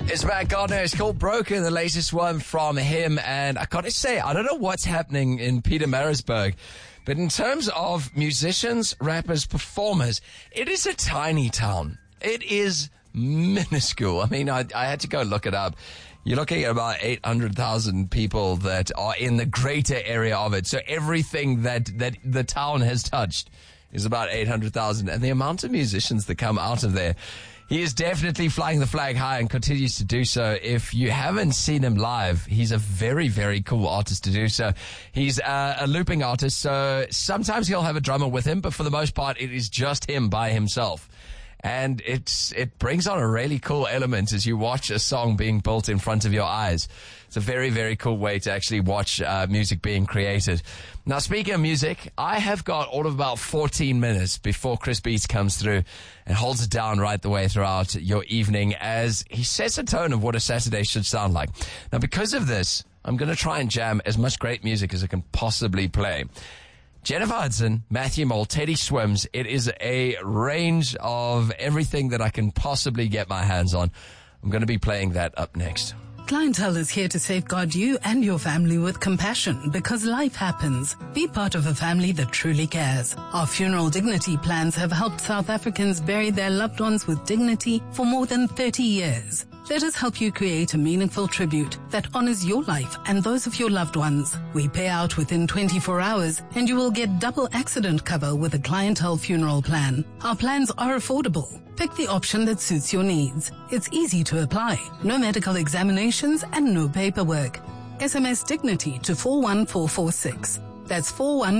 It's Matt Gardner. It's called Broken, the latest one from him. And I got to say, I don't know what's happening in Pietermaritzburg, but in terms of musicians, rappers, performers, it is a tiny town. It is minuscule. I mean, I had to go look it up. You're looking at about 800,000 people that are in the greater area of it. So everything that the town has touched is about 800,000. And the amount of musicians that come out of there, he is definitely flying the flag high and continues to do so. If you haven't seen him live, he's a very, very cool artist to do so. He's a looping artist, so sometimes he'll have a drummer with him, but for the most part, it is just him by himself. And it brings on a really cool element as you watch a song being built in front of your eyes. It's a very, very cool way to actually watch music being created. Now, speaking of music, I have got all of about 14 minutes before Chris Beats comes through and holds it down right the way throughout your evening as he sets a tone of what a Saturday should sound like. Now, because of this, I'm going to try and jam as much great music as I can possibly play. Jennifer Hudson, Matthew Mole, Teddy Swims. It is a range of everything that I can possibly get my hands on. I'm going to be playing that up next. Clientele is here to safeguard you and your family with compassion because life happens. Be part of a family that truly cares. Our funeral dignity plans have helped South Africans bury their loved ones with dignity for more than 30 years. Let us help you create a meaningful tribute that honors your life and those of your loved ones. We pay out within 24 hours and you will get double accident cover with a Clientele funeral plan. Our plans are affordable. Pick the option that suits your needs. It's easy to apply. No medical examinations and no paperwork. SMS Dignity to 41446. That's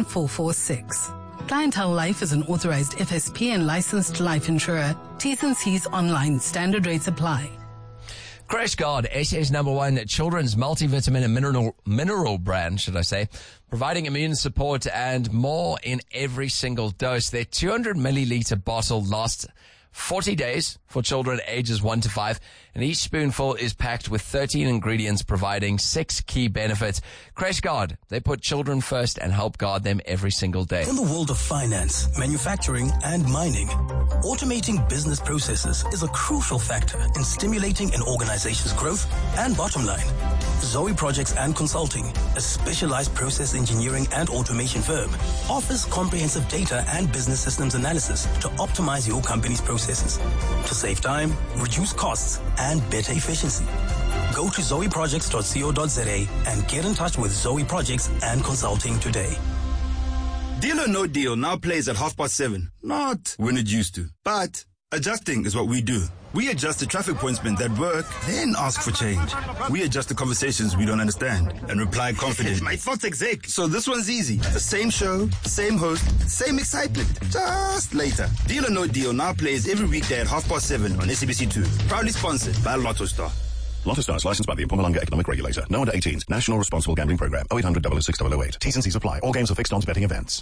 41446. Clientele Life is an authorized FSP and licensed life insurer. T's and C's online. Standard rates apply. Crash Guard, SA's #1 children's multivitamin and mineral brand, should I say, providing immune support and more in every single dose. Their 200 milliliter bottle lasts 40 days for children ages 1 to 5, and each spoonful is packed with 13 ingredients providing 6 key benefits. Crash Guard, they put children first and help guard them every single day. In the world of finance, manufacturing, and mining, automating business processes is a crucial factor in stimulating an organization's growth and bottom line. Zoe Projects and Consulting, a specialized process engineering and automation firm, offers comprehensive data and business systems analysis to optimize your company's processes, to save time, reduce costs, and better efficiency. Go to zoeprojects.co.za and get in touch with Zoe Projects and Consulting today. Deal or No Deal now plays at 7:30. Not when it used to, but adjusting is what we do. We adjust the traffic points that work, then ask for change. We adjust the conversations we don't understand and reply confidently. My thoughts exec. So this one's easy. The same show, same host, same excitement. Just later. Deal or No Deal now plays every weekday at 7:30 on SABC2. Proudly sponsored by Lotto Star. Lotto Star is licensed by the Mpumalanga Economic Regulator. No under 18s. National Responsible Gambling Program. 0800 006 008. T's and C's apply. All games are fixed odds betting events.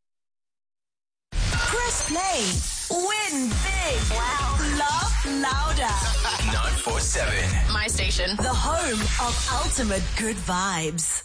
Press play. Win big. Wow. Laugh louder. 947. My station. The home of ultimate good vibes.